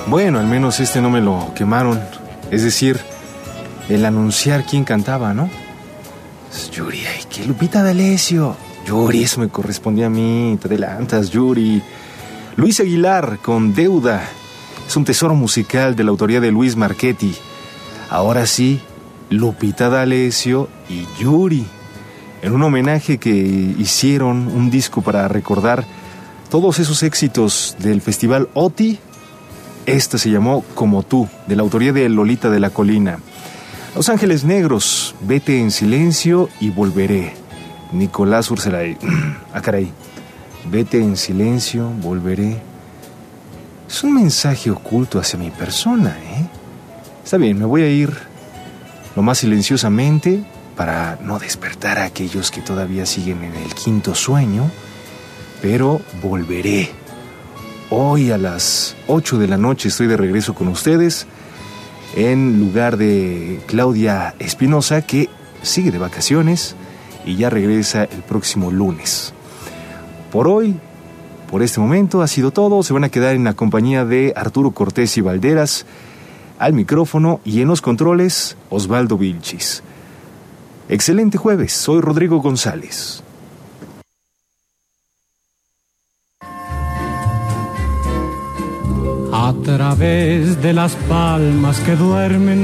Bueno, al menos este no me lo quemaron. Es decir, el anunciar quién cantaba, ¿no? Yuri, ay, qué Lupita D'Alessio. Yuri, eso me correspondía a mí. Te adelantas, Yuri. Luis Aguilar con Deuda. Es un tesoro musical de la autoría de Luis Marchetti. Ahora sí, Lupita D'Alessio y Yuri. En un homenaje que hicieron, un disco para recordar todos esos éxitos del Festival OTI. Esta se llamó Como tú, de la autoría de Lolita de la Colina. Los Ángeles Negros, Vete en silencio y volveré. Nicolás Urselay. Ah, caray. Vete en silencio, volveré. Es un mensaje oculto hacia mi persona, ¿eh? Está bien, me voy a ir lo más silenciosamente para no despertar a aquellos que todavía siguen en el quinto sueño, pero volveré. Hoy a las 8 de la noche estoy de regreso con ustedes en lugar de Claudia Espinosa, que sigue de vacaciones y ya regresa el próximo lunes. Por hoy, por este momento, ha sido todo. Se van a quedar en la compañía de Arturo Cortés y Valderas, al micrófono, y en los controles, Osvaldo Vilchis. Excelente jueves, soy Rodrigo González. A través de las palmas que duermen